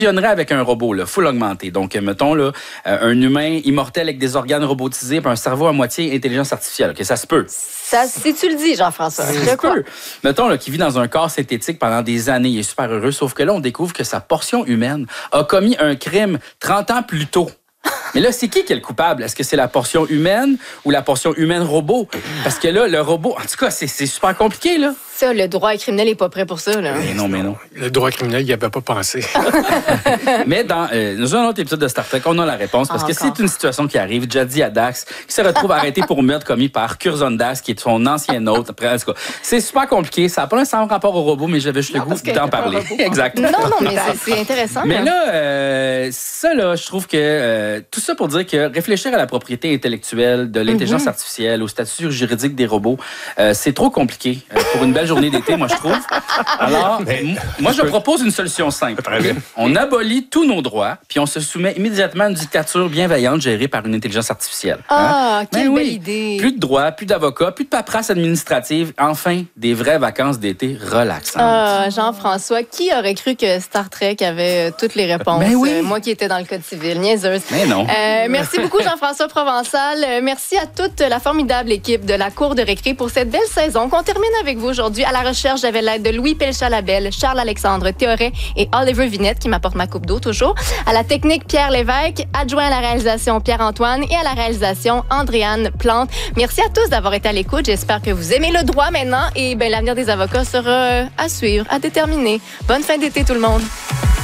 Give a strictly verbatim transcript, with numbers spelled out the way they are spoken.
avec un robot, là, full augmenté. Donc, mettons, là, un humain immortel avec des organes robotisés puis un cerveau à moitié intelligence artificielle. OK, ça se peut. Ça, si tu le dis, Jean-François. Ça se peut. Mettons, là, qui vit dans un corps synthétique pendant des années, il est super heureux, sauf que là, on découvre que sa portion humaine a commis un crime trente ans plus tôt. Mais là, c'est qui qui est le coupable? Est-ce que c'est la portion humaine ou la portion humaine-robot? Parce que là, le robot, en tout cas, c'est, c'est super compliqué, là. Ça, le droit criminel n'est pas prêt pour ça, là. Mais non, mais non. Le droit criminel, il n'y avait pas pensé. Mais dans, euh, dans un autre épisode de Star Trek, on a la réponse, parce ah, que c'est une situation qui arrive. Jadzia Dax, qui se retrouve arrêté pour meurtre commis par Curzon Dax, qui est son ancien hôte. Après, en tout cas, c'est super compliqué. Ça n'a pas nécessairement rapport au robot, mais j'avais juste non, le goût d'en parler. Exact. Non, non, mais c'est, c'est intéressant. Mais là, euh, ça, là, je trouve que euh, tout ça pour dire que réfléchir à la propriété intellectuelle de l'intelligence mm-hmm. artificielle, au statut juridique des robots, euh, c'est trop compliqué euh, pour une belle journée d'été, moi, je trouve. Alors, m- moi, je propose une solution simple. On abolit tous nos droits, puis on se soumet immédiatement à une dictature bienveillante gérée par une intelligence artificielle. Ah, hein? Quelle ben, belle oui. idée! Plus de droits, plus d'avocats, plus de paperasse administrative. Enfin, des vraies vacances d'été relaxantes. Ah, Jean-François, qui aurait cru que Star Trek avait toutes les réponses? Ben oui. Euh, moi qui étais dans le code civil, niaiseuse. Mais non. Euh, merci beaucoup, Jean-François Provençal. Euh, merci à toute la formidable équipe de la Cour de récré pour cette belle saison qu'on termine avec vous aujourd'hui. À la recherche, j'avais l'aide de Louis Pelchat-Labelle, Charles-Alexandre Théoret et Oliver Vinette qui m'apporte ma coupe d'eau toujours. À la technique, Pierre Lévesque, adjoint à la réalisation, Pierre-Antoine et à la réalisation, Andréane Plante. Merci à tous d'avoir été à l'écoute. J'espère que vous aimez le droit maintenant et ben, l'avenir des avocats sera à suivre, à déterminer. Bonne fin d'été tout le monde.